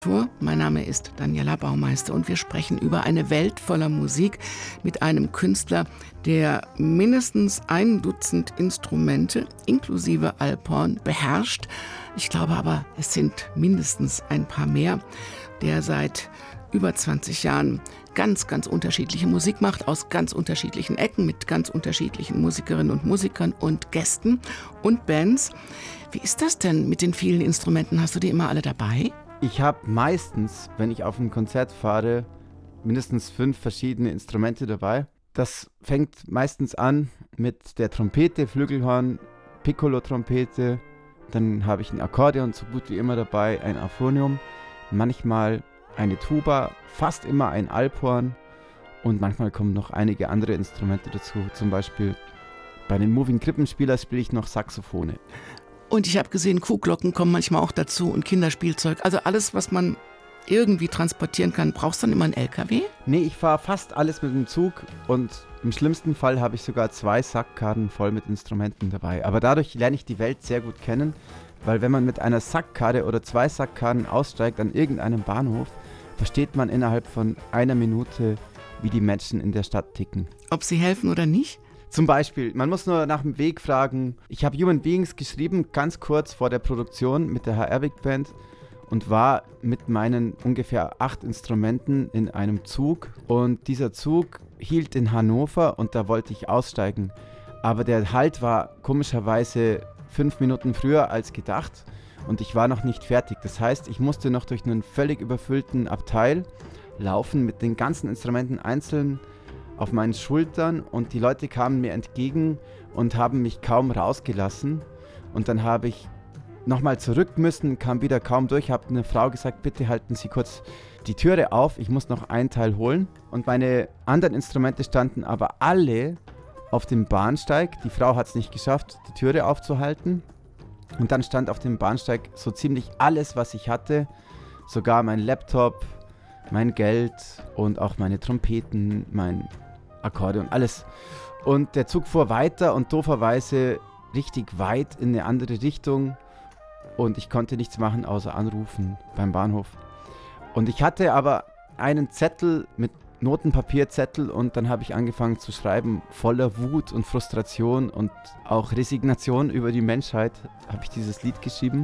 Mein Name ist Daniela Baumeister und wir sprechen über eine Welt voller Musik mit einem Künstler, der mindestens 1 Dutzend Instrumente inklusive Alphorn beherrscht. Ich glaube aber, es sind mindestens ein paar mehr, der seit über 20 Jahren ganz unterschiedliche Musik macht, aus ganz unterschiedlichen Ecken, mit ganz unterschiedlichen Musikerinnen und Musikern und Gästen und Bands. Wie ist das denn mit den vielen Instrumenten? Hast du die immer alle dabei? Ich habe meistens, wenn ich auf ein Konzert fahre, mindestens 5 verschiedene Instrumente dabei. Das fängt meistens an mit der Trompete, Flügelhorn, Piccolo-Trompete. Dann habe ich ein Akkordeon, so gut wie immer dabei, ein Euphonium, manchmal eine Tuba, fast immer ein Alphorn und manchmal kommen noch einige andere Instrumente dazu. Zum Beispiel bei den Moving Krippenspieler spiele ich noch Saxophone. Und ich habe gesehen, Kuhglocken kommen manchmal auch dazu und Kinderspielzeug. Also alles, was man irgendwie transportieren kann. Brauchst du dann immer einen LKW? Nee, ich fahre fast alles mit dem Zug und im schlimmsten Fall habe ich sogar 2 Sackkarren voll mit Instrumenten dabei. Aber dadurch lerne ich die Welt sehr gut kennen, weil wenn man mit einer Sackkarre oder 2 Sackkarren aussteigt an irgendeinem Bahnhof, versteht man innerhalb von 1 Minute, wie die Menschen in der Stadt ticken. Ob sie helfen oder nicht? Zum Beispiel, man muss nur nach dem Weg fragen. Ich habe Human Beings geschrieben, ganz kurz vor der Produktion mit der HR Big Band und war mit meinen ungefähr 8 Instrumenten in einem Zug. Und dieser Zug hielt in Hannover und da wollte ich aussteigen. Aber der Halt war komischerweise 5 Minuten früher als gedacht und ich war noch nicht fertig. Das heißt, ich musste noch durch einen völlig überfüllten Abteil laufen mit den ganzen Instrumenten einzeln auf meinen Schultern und die Leute kamen mir entgegen und haben mich kaum rausgelassen. Und dann habe ich nochmal zurück müssen, kam wieder kaum durch, habe eine Frau gesagt, bitte halten Sie kurz die Türe auf, ich muss noch ein Teil holen. Und meine anderen Instrumente standen aber alle auf dem Bahnsteig. Die Frau hat es nicht geschafft, die Türe aufzuhalten. Und dann stand auf dem Bahnsteig so ziemlich alles, was ich hatte, sogar mein Laptop, mein Geld und auch meine Trompeten, mein Akkordeon, alles. Und der Zug fuhr weiter und dooferweise richtig weit in eine andere Richtung und ich konnte nichts machen, außer anrufen beim Bahnhof. Und ich hatte aber einen Zettel mit Notenpapierzettel und dann habe ich angefangen zu schreiben, voller Wut und Frustration und auch Resignation über die Menschheit, habe ich dieses Lied geschrieben.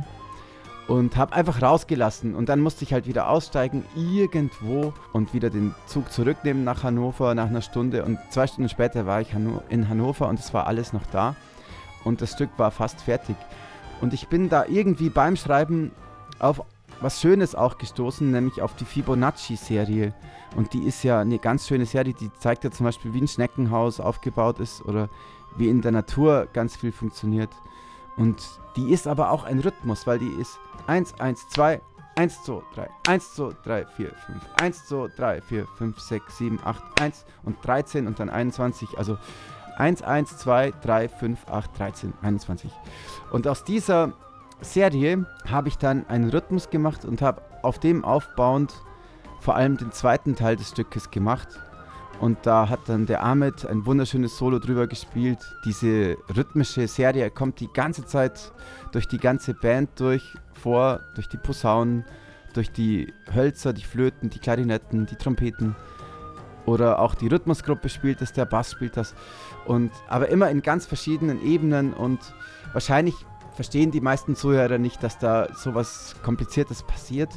Und habe einfach rausgelassen und dann musste ich halt wieder aussteigen irgendwo und wieder den Zug zurücknehmen nach Hannover nach einer Stunde und 2 Stunden später war ich in Hannover und es war alles noch da und das Stück war fast fertig. Und ich bin da irgendwie beim Schreiben auf was Schönes auch gestoßen, nämlich auf die Fibonacci-Serie. Und die ist ja eine ganz schöne Serie, die zeigt ja zum Beispiel, wie ein Schneckenhaus aufgebaut ist oder wie in der Natur ganz viel funktioniert. Und die ist aber auch ein Rhythmus, weil die ist 1, 1, 2, 1, 2, 3, 1, 2, 3, 4, 5, 1, 2, 3, 4, 5, 6, 7, 8, 1 und 13 und dann 21, also 1, 1, 2, 3, 5, 8, 13, 21. Und aus dieser Serie habe ich dann einen Rhythmus gemacht und habe auf dem aufbauend vor allem den zweiten Teil des Stückes gemacht. Und da hat dann der Ahmed ein wunderschönes Solo drüber gespielt. Diese rhythmische Serie kommt die ganze Zeit durch die ganze Band durch die Posaunen, durch die Hölzer, die Flöten, die Klarinetten, die Trompeten. Oder auch die Rhythmusgruppe spielt das, der Bass spielt das. Aber immer in ganz verschiedenen Ebenen und wahrscheinlich verstehen die meisten Zuhörer nicht, dass da sowas Kompliziertes passiert.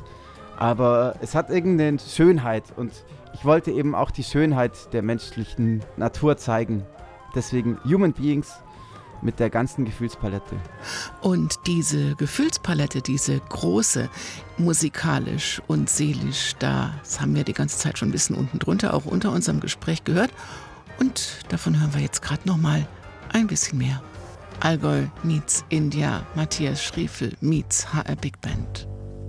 Aber es hat irgendeine Schönheit und ich wollte eben auch die Schönheit der menschlichen Natur zeigen. Deswegen Human Beings mit der ganzen Gefühlspalette. Und diese Gefühlspalette, diese große, musikalisch und seelisch, das haben wir die ganze Zeit schon ein bisschen unten drunter, auch unter unserem Gespräch gehört. Und davon hören wir jetzt gerade nochmal ein bisschen mehr. Allgäu meets India, Matthias Schriefel meets HR Big Band.